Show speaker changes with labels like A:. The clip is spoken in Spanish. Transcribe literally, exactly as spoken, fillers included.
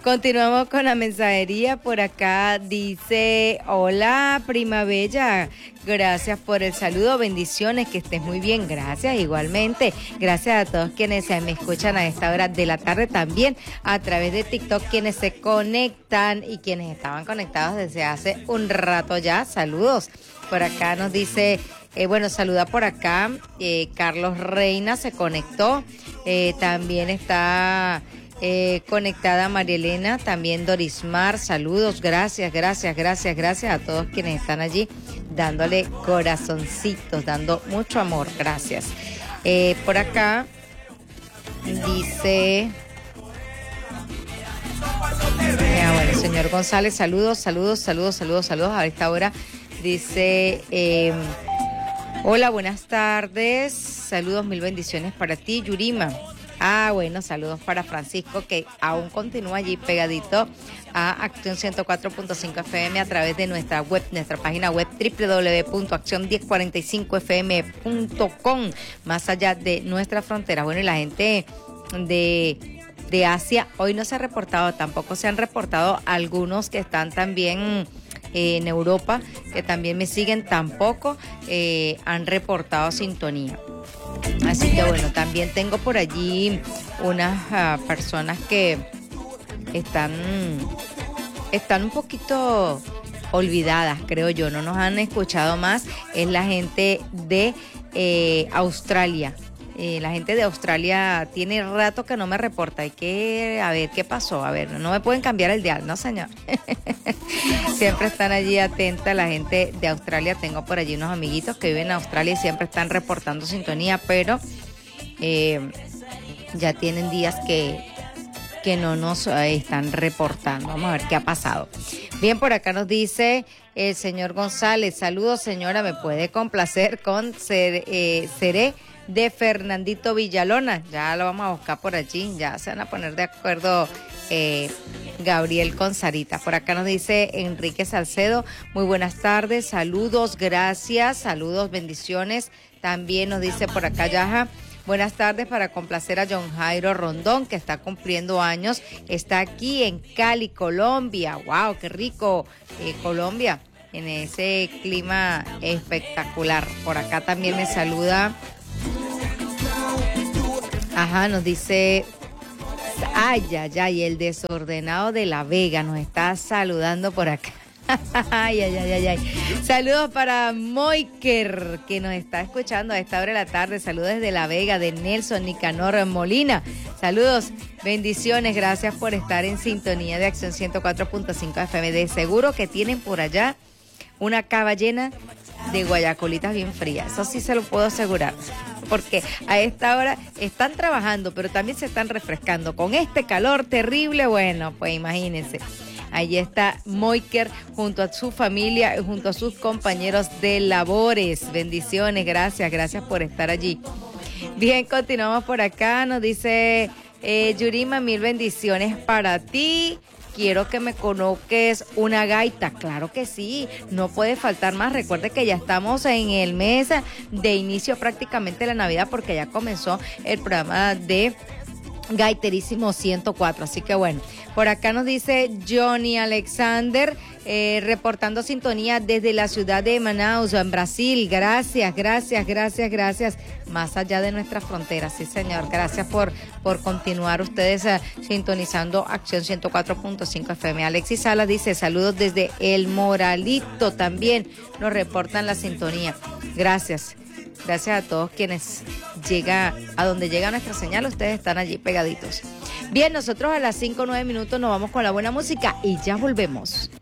A: Continuamos con la mensajería. Por acá dice: hola, prima bella. Gracias por el saludo, bendiciones, que estés muy bien. Gracias, igualmente. Gracias a todos quienes me escuchan a esta hora de la tarde, también a través de TikTok, quienes se conectan y quienes estaban conectados desde hace un rato ya. Saludos. Por acá nos dice, eh, bueno, saluda por acá, eh, Carlos Reina se conectó. Eh, también está eh, conectada María Elena, también Dorismar. Saludos, gracias, gracias, gracias, gracias a todos quienes están allí dándole corazoncitos, dando mucho amor. Gracias. Eh, por acá dice... Eh, bueno, señor González, saludos, saludos, saludos, saludos, saludos. A esta hora dice... Eh, hola, buenas tardes. Saludos, mil bendiciones para ti, Yurima. Ah, bueno, saludos para Francisco, que aún continúa allí pegadito a Acción ciento cuatro punto cinco F M a través de nuestra web, nuestra página web doble u doble u doble u punto acción diez cuarenta y cinco f m punto com, más allá de nuestra frontera. Bueno, y la gente de, de Asia hoy no se ha reportado, tampoco se han reportado algunos que están también eh, en Europa, que también me siguen, tampoco eh, han reportado sintonía. Así que bueno, también tengo por allí unas uh, personas que están, están un poquito olvidadas, creo yo, no nos han escuchado más. Es la gente de eh, Australia. Eh, la gente de Australia tiene rato que no me reporta. Hay que, a ver, ¿qué pasó? A ver, no me pueden cambiar el dial, ¿no, señor? Siempre están allí atentas la gente de Australia. Tengo por allí unos amiguitos que viven en Australia y siempre están reportando sintonía, pero eh, ya tienen días que, que no nos eh, están reportando. Vamos a ver qué ha pasado. Bien, por acá nos dice el señor González: saludos, señora, ¿me puede complacer con ser, eh, Seré de Fernandito Villalona? Ya lo vamos a buscar por allí, ya se van a poner de acuerdo eh, Gabriel con Sarita. Por acá nos dice Enrique Salcedo: muy buenas tardes, saludos, gracias, saludos, bendiciones. También nos dice por acá Yaja: buenas tardes, para complacer a John Jairo Rondón, que está cumpliendo años, está aquí en Cali, Colombia. Wow, qué rico, eh, Colombia, en ese clima espectacular. Por acá también me saluda... Ajá, nos dice, ay, ay, ay, el desordenado de La Vega nos está saludando por acá. Ay, ay, ay, ay, ay. Saludos para Moiker, que nos está escuchando a esta hora de la tarde. Saludos desde La Vega, de Nelson Nicanor Molina. Saludos, bendiciones, gracias por estar en sintonía de Acción ciento cuatro punto cinco F M. De seguro que tienen por allá una cava llena de guayacolitas bien frías. Eso sí se lo puedo asegurar, porque a esta hora están trabajando, pero también se están refrescando con este calor terrible. Bueno, pues imagínense. Ahí está Moiker junto a su familia, junto a sus compañeros de labores. Bendiciones, gracias, gracias por estar allí. Bien, continuamos por acá. Nos dice eh, Yurima: mil bendiciones para ti. Quiero que me coloques una gaita. Claro que sí, no puede faltar más. Recuerde que ya estamos en el mes de inicio prácticamente de la Navidad, porque ya comenzó el programa de Gaiterísimo ciento cuatro. Así que bueno, por acá nos dice Johnny Alexander, eh, reportando sintonía desde la ciudad de Manaus, en Brasil. Gracias, gracias, gracias, gracias. Más allá de nuestras fronteras, sí, señor. Gracias por, por continuar ustedes uh, sintonizando Acción ciento cuatro punto cinco F M. Alexis Salas dice: saludos desde El Moralito. También nos reportan la sintonía. Gracias. Gracias a todos quienes llega a donde llega nuestra señal, ustedes están allí pegaditos. Bien, nosotros a las cinco o nueve minutos nos vamos con la buena música y ya volvemos.